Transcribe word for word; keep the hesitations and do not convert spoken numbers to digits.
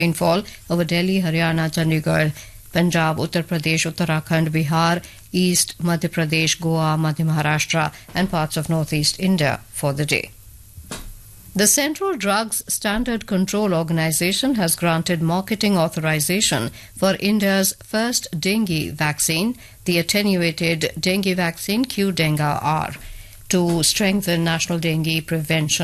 rainfall over Delhi, Haryana, Chandigarh, Punjab, Uttar Pradesh, Uttarakhand, Bihar, East Madhya Pradesh, Goa, Madhya Maharashtra, and parts of northeast India for the day. The Central Drugs Standard Control Organization has granted marketing authorization for India's first dengue vaccine, the attenuated dengue vaccine Q-Denga R, to strengthen national dengue prevention